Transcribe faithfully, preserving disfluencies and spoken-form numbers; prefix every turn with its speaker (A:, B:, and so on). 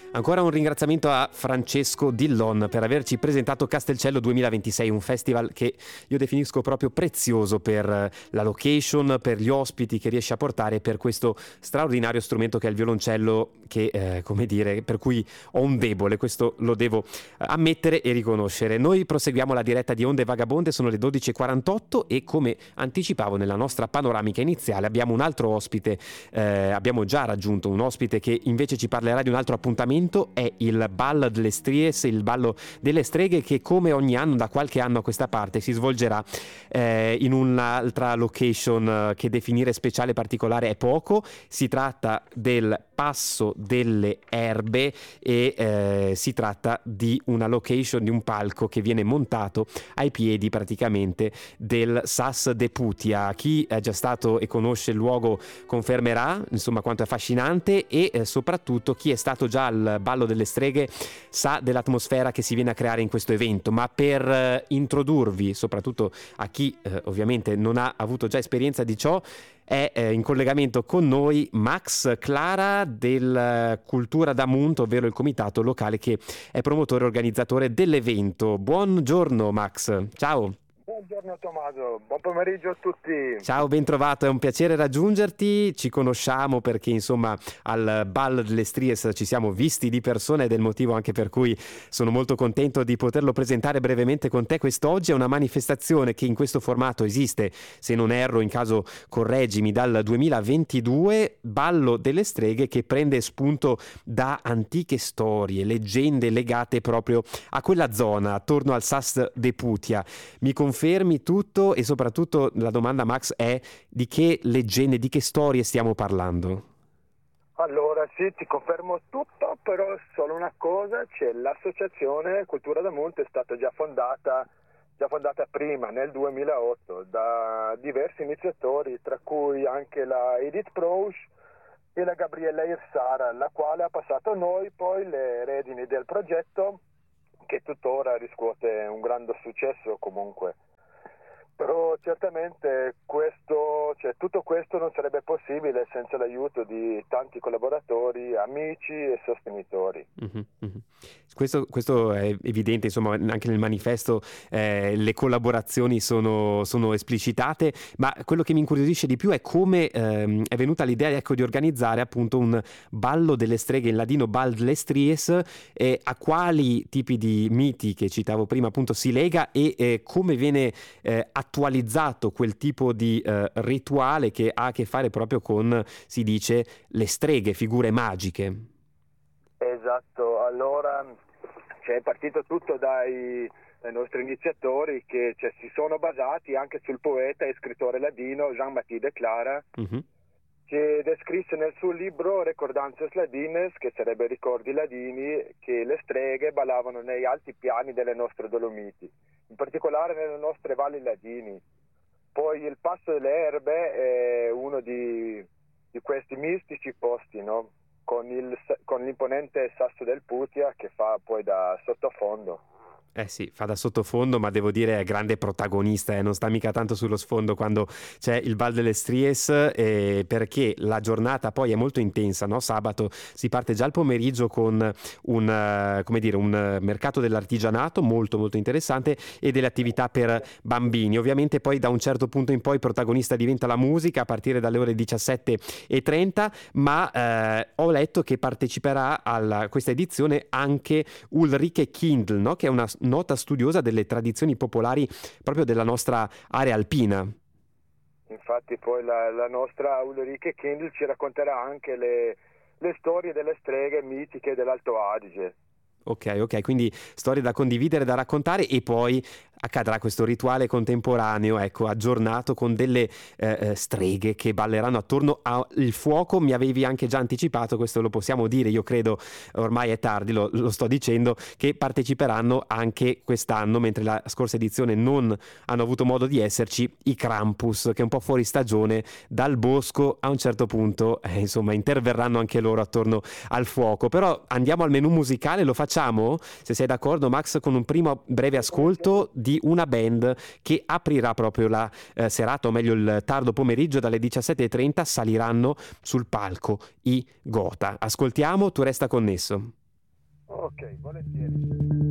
A: Ancora un ringraziamento a Francesco Dillon per averci presentato Castelcello duemilaventisei, un festival che io definisco proprio prezioso per la location, per gli ospiti che riesce a portare, per questo straordinario strumento che è il violoncello, che eh, come dire, per cui ho un debole, questo lo devo ammettere e riconoscere. Noi proseguiamo la diretta di Onde Vagabonde, sono le dodici e quarantotto e come anticipavo nella nostra panoramica iniziale abbiamo un altro ospite, eh, abbiamo già raggiunto un ospite che invece ci parlerà di un altro appuntamento, è il Bal delle Stries, il ballo delle streghe, che come ogni anno, da qualche anno a questa parte, si svolgerà eh, in un'altra location che definire speciale particolare è poco. Si tratta del Passo delle Erbe e eh, si tratta di una location, di un palco che viene montato ai piedi praticamente del Sas de Putia. Chi è già stato e conosce il luogo confermerà insomma quanto è affascinante e eh, soprattutto chi è stato già al Ballo delle Streghe sa dell'atmosfera che si viene a creare in questo evento. Ma per eh, introdurvi, soprattutto a chi eh, ovviamente non ha avuto già esperienza di ciò, è eh, in collegamento con noi Max Clara del Cultura d'Amunt, ovvero il comitato locale che è promotore e organizzatore dell'evento. Buongiorno Max, ciao.
B: Buongiorno Tommaso, buon pomeriggio a tutti.
A: Ciao, ben trovato, è un piacere raggiungerti. Ci conosciamo perché insomma al Bal delle Stries ci siamo visti di persona ed è il motivo anche per cui sono molto contento di poterlo presentare brevemente con te quest'oggi. È una manifestazione che in questo formato esiste, se non erro, in caso correggimi, dal duemilaventidue, Ballo delle Streghe, che prende spunto da antiche storie, leggende legate proprio a quella zona, attorno al Sas de Putia. Mi confermi tutto e soprattutto la domanda, Max, è di che leggende, di che storie stiamo parlando?
B: Allora sì, ti confermo tutto, però solo una cosa, c'è l'associazione Cultura d'Amunt, è stata già fondata già fondata prima, nel duemilaotto, da diversi iniziatori, tra cui anche la Edith Proust e la Gabriella Irsara, la quale ha passato a noi poi le redini del progetto, che tuttora riscuote un grande successo comunque. Però certamente questo, cioè, tutto questo non sarebbe possibile senza l'aiuto di tanti collaboratori, amici e sostenitori.
A: Mm-hmm, mm-hmm. Questo, questo è evidente, insomma, anche nel manifesto eh, le collaborazioni sono, sono esplicitate, ma quello che mi incuriosisce di più è come ehm, è venuta l'idea, ecco, di organizzare appunto un ballo delle streghe, in ladino Bal delle Stries, e a quali tipi di miti che citavo prima appunto si lega e eh, come viene eh, attualizzato quel tipo di eh, rituale che ha a che fare proprio con, si dice, le streghe, figure magiche.
B: Esatto, allora cioè, è partito tutto dai, dai nostri iniziatori che cioè, si sono basati anche sul poeta e scrittore ladino Jean-Baptiste de Clara, uh-huh. che descrisse nel suo libro Recordanzas Ladines, che sarebbe Ricordi Ladini, che le streghe ballavano nei alti piani delle nostre Dolomiti, in particolare nelle nostre valli ladini. Poi il Passo delle Erbe è uno di, di questi mistici posti, no? Con, il, con l'imponente Sasso del Putia che fa poi da sottofondo.
A: Eh sì, fa da sottofondo, ma devo dire è grande protagonista, eh? Non sta mica tanto sullo sfondo quando c'è il Bal delle Stries, eh, perché la giornata poi è molto intensa, no? Sabato si parte già al pomeriggio con un, uh, come dire, un uh, mercato dell'artigianato molto molto interessante e delle attività per bambini. Ovviamente poi da un certo punto in poi protagonista diventa la musica a partire dalle ore diciassette e trenta, ma eh, ho letto che parteciperà a questa edizione anche Ulrike Kindl, no? Che è una nota studiosa delle tradizioni popolari proprio della nostra area alpina.
B: Infatti poi la, la nostra Ulrike Kindl ci racconterà anche le, le storie delle streghe mitiche dell'Alto Adige.
A: Ok, ok, quindi storie da condividere, da raccontare, e poi accadrà questo rituale contemporaneo, ecco, aggiornato con delle eh, streghe che balleranno attorno al fuoco. Mi avevi anche già anticipato, questo lo possiamo dire, io credo ormai è tardi, lo, lo sto dicendo, che parteciperanno anche quest'anno, mentre la scorsa edizione non hanno avuto modo di esserci, i Krampus, che un po' fuori stagione dal bosco a un certo punto eh, insomma interverranno anche loro attorno al fuoco. Però andiamo al menù musicale, lo facciamo, se sei d'accordo Max, con un primo breve ascolto di una band che aprirà proprio la eh, serata, o meglio il tardo pomeriggio. Dalle diciassette e trenta saliranno sul palco i Gotha. Ascoltiamo, tu resta connesso.
B: Ok, volentieri.